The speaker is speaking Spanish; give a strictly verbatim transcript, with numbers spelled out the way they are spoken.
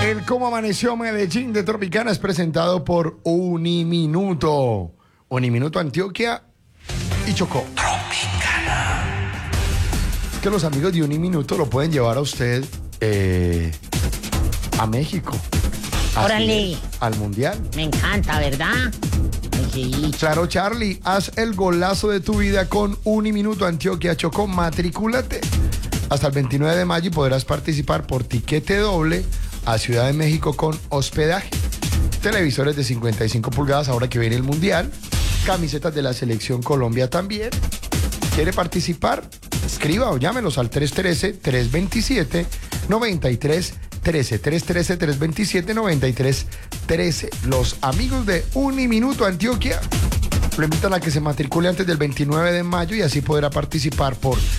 El Cómo Amaneció Medellín de Tropicana es presentado por Uniminuto. Uniminuto Antioquia y Chocó. Tropicana. Es que los amigos de Uniminuto lo pueden llevar a usted eh, a México. Así Órale. es, al Mundial. Me encanta, ¿verdad? Sí. Claro, Charlie, haz el golazo de tu vida con Uniminuto Antioquia Chocó. Matricúlate hasta el veintinueve de mayo y podrás participar por tiquete doble a Ciudad de México con hospedaje, televisores de cincuenta y cinco pulgadas ahora que viene el Mundial, camisetas de la Selección Colombia también. ¿Quiere participar? Escriba o llámenos al tres uno tres, tres dos siete, nueve tres uno tres, tres uno tres, tres dos siete, nueve tres uno tres. Los amigos de Uniminuto Antioquia lo invitan a que se matricule antes del veintinueve de mayo y así podrá participar por